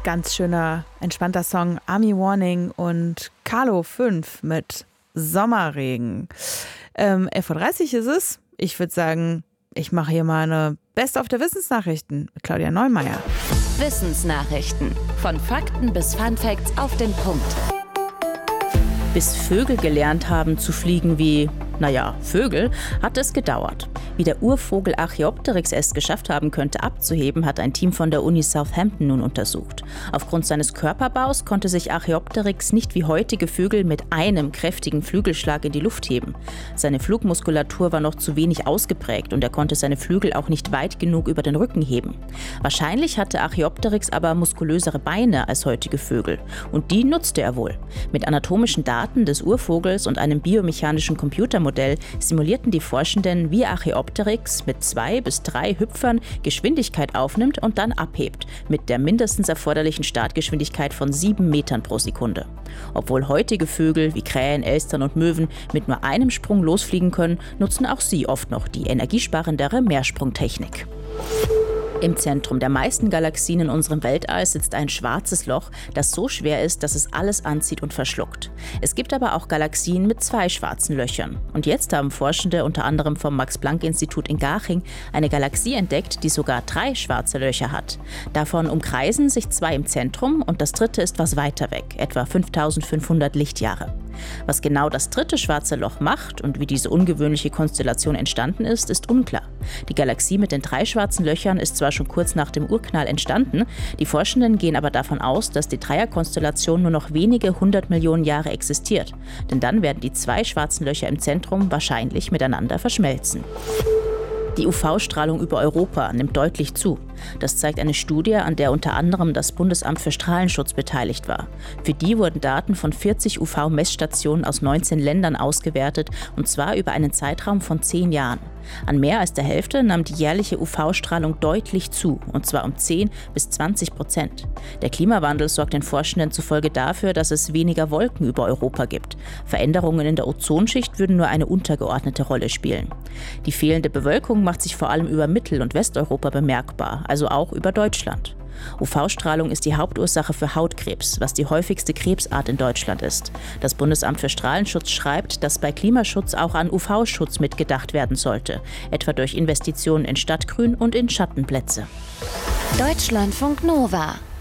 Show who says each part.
Speaker 1: Ganz schöner, entspannter Song. Army Warning und Carlo 5 mit Sommerregen. 11:30 Uhr ist es. Ich würde sagen, ich mache hier mal eine Best of der Wissensnachrichten mit Claudia Neumeier.
Speaker 2: Wissensnachrichten. Von Fakten bis Funfacts auf den Punkt.
Speaker 3: Bis Vögel gelernt haben zu fliegen wie, Vögel, hat es gedauert. Wie der Urvogel Archaeopteryx es geschafft haben könnte abzuheben, hat ein Team von der Uni Southampton nun untersucht. Aufgrund seines Körperbaus konnte sich Archaeopteryx nicht wie heutige Vögel mit einem kräftigen Flügelschlag in die Luft heben. Seine Flugmuskulatur war noch zu wenig ausgeprägt und er konnte seine Flügel auch nicht weit genug über den Rücken heben. Wahrscheinlich hatte Archaeopteryx aber muskulösere Beine als heutige Vögel und die nutzte er wohl. Mit anatomischen Daten des Urvogels und einem biomechanischen Computermodell simulierten die Forschenden, wie Archaeopteryx mit 2 bis 3 Hüpfern Geschwindigkeit aufnimmt und dann abhebt, mit der mindestens erforderlichen Startgeschwindigkeit von 7 Metern pro Sekunde. Obwohl heutige Vögel wie Krähen, Elstern und Möwen mit nur einem Sprung losfliegen können, nutzen auch sie oft noch die energiesparendere Mehrsprungtechnik. Im Zentrum der meisten Galaxien in unserem Weltall sitzt ein schwarzes Loch, das so schwer ist, dass es alles anzieht und verschluckt. Es gibt aber auch Galaxien mit 2 schwarzen Löchern. Und jetzt haben Forschende unter anderem vom Max-Planck-Institut in Garching eine Galaxie entdeckt, die sogar 3 schwarze Löcher hat. Davon umkreisen sich 2 im Zentrum und das dritte ist was weiter weg, etwa 5500 Lichtjahre. Was genau das dritte schwarze Loch macht und wie diese ungewöhnliche Konstellation entstanden ist, ist unklar. Die Galaxie mit den 3 schwarzen Löchern ist zwar schon kurz nach dem Urknall entstanden, die Forschenden gehen aber davon aus, dass die Dreierkonstellation nur noch wenige 100 Millionen Jahre existiert. Denn dann werden die 2 schwarzen Löcher im Zentrum wahrscheinlich miteinander verschmelzen. Die UV-Strahlung über Europa nimmt deutlich zu. Das zeigt eine Studie, an der unter anderem das Bundesamt für Strahlenschutz beteiligt war. Für die wurden Daten von 40 UV-Messstationen aus 19 Ländern ausgewertet, und zwar über einen Zeitraum von 10 Jahren. An mehr als der Hälfte nahm die jährliche UV-Strahlung deutlich zu, und zwar um 10 bis 20%. Der Klimawandel sorgt den Forschenden zufolge dafür, dass es weniger Wolken über Europa gibt. Veränderungen in der Ozonschicht würden nur eine untergeordnete Rolle spielen. Die fehlende Bewölkung macht sich vor allem über Mittel- und Westeuropa bemerkbar, also auch über Deutschland. UV-Strahlung ist die Hauptursache für Hautkrebs, was die häufigste Krebsart in Deutschland ist. Das Bundesamt für Strahlenschutz schreibt, dass bei Klimaschutz auch an UV-Schutz mitgedacht werden sollte, etwa durch Investitionen in Stadtgrün und in Schattenplätze.
Speaker 2: Deutschlandfunk Nova